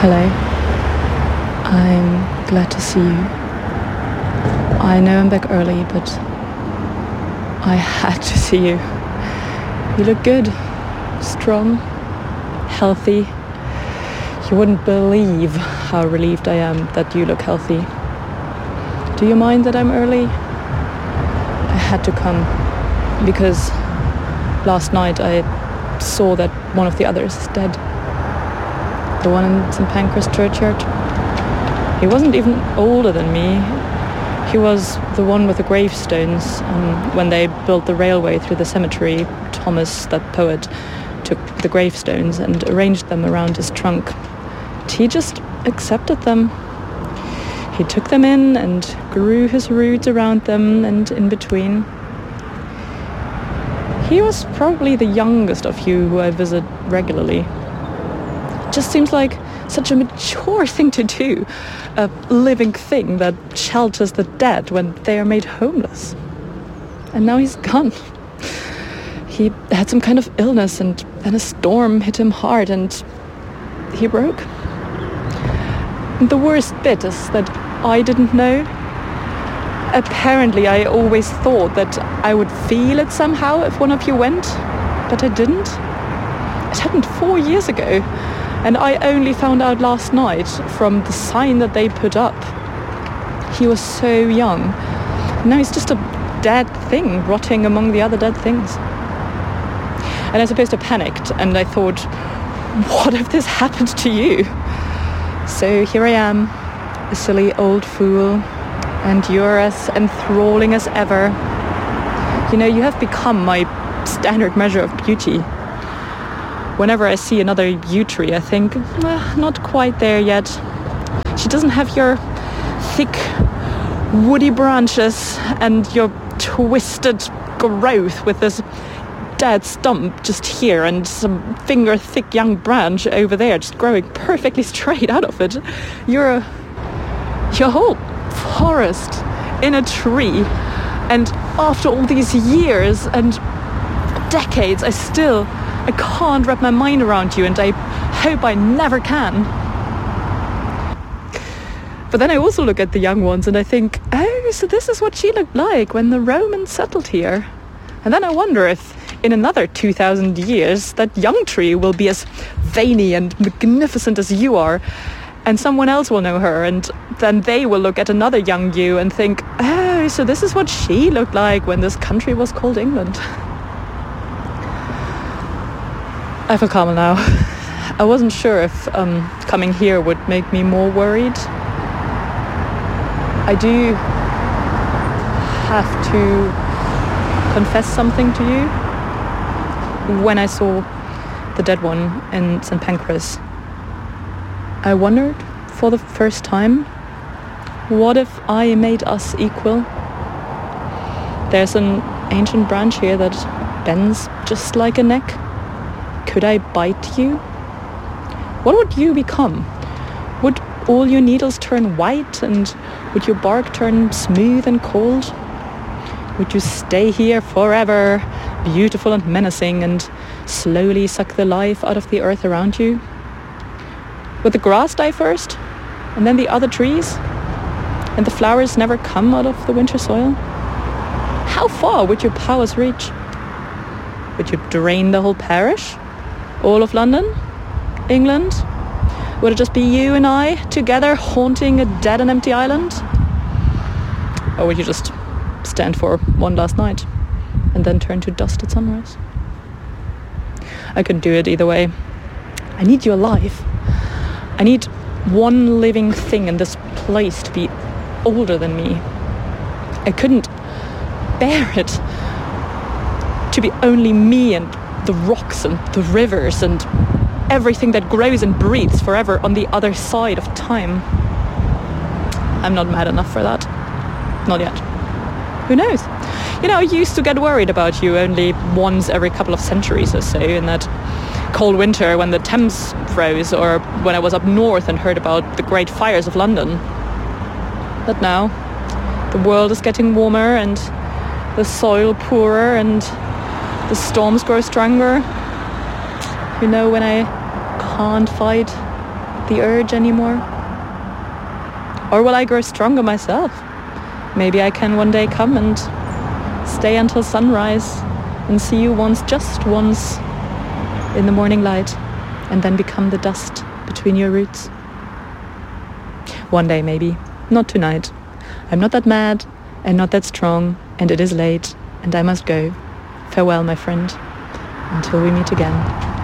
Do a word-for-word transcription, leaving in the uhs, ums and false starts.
Hello. I'm glad to see you. I know I'm back early, but I had to see you. You look good, strong, healthy. You wouldn't believe how relieved I am that you look healthy. Do you mind that I'm early? I had to come because last night I saw that one of the others is dead. The one in Saint Pancras churchyard. He wasn't even older than me. He was the one with the gravestones. Um, when they built the railway through the cemetery, Thomas, that poet, took the gravestones and arranged them around his trunk. He just accepted them. He took them in and grew his roots around them and in between. He was probably the youngest of you who I visit regularly. It just seems like such a mature thing to do, a living thing that shelters the dead when they are made homeless. And now he's gone. He had some kind of illness and then a storm hit him hard and he broke. And the worst bit is that I didn't know. Apparently I always thought that I would feel it somehow if one of you went, but I didn't. It happened four years ago. And I only found out last night from the sign that they put up. He was so young. Now he's just a dead thing, rotting among the other dead things. And I suppose I panicked and I thought, what if this happened to you? So here I am, a silly old fool, and you're as enthralling as ever. You know, you have become my standard measure of beauty. Whenever I see another yew tree, I think, eh, not quite there yet. She doesn't have your thick, woody branches and your twisted growth with this dead stump just here and some finger-thick young branch over there just growing perfectly straight out of it. You're a, you're a whole forest in a tree. And after all these years and decades, I still... I can't wrap my mind around you, and I hope I never can. But then I also look at the young ones and I think, oh, so this is what she looked like when the Romans settled here. And then I wonder if in another two thousand years that young tree will be as veiny and magnificent as you are, and someone else will know her, and then they will look at another young you and think, oh, so this is what she looked like when this country was called England. I feel calmer now. I wasn't sure if um, coming here would make me more worried. I do have to confess something to you. When I saw the dead one in Saint Pancras, I wondered for the first time, what if I made us equal? There's an ancient branch here that bends just like a neck. Could I bite you? What would you become? Would all your needles turn white and would your bark turn smooth and cold? Would you stay here forever, beautiful and menacing, and slowly suck the life out of the earth around you? Would the grass die first, and then the other trees, and the flowers never come out of the winter soil? How far would your powers reach? Would you drain the whole parish? All of London? England? Would it just be you and I together haunting a dead and empty island? Or would you just stand for one last night and then turn to dust at sunrise? I couldn't do it either way. I need you alive. I need one living thing in this place to be older than me. I couldn't bear it to be only me and the rocks and the rivers and everything that grows and breathes forever on the other side of time. I'm not mad enough for that. Not yet. Who knows? You know, I used to get worried about you only once every couple of centuries or so, in that cold winter when the Thames froze, or when I was up north and heard about the great fires of London. But now, the world is getting warmer and the soil poorer and the storms grow stronger. You know, when I can't fight, the urge anymore? Or will I grow stronger myself? Maybe I can one day come and stay until sunrise and see you once, just once, in the morning light, and then become the dust between your roots. One day, maybe. Not tonight. I'm not that mad and not that strong, and it is late, and I must go. Farewell, my friend, until we meet again.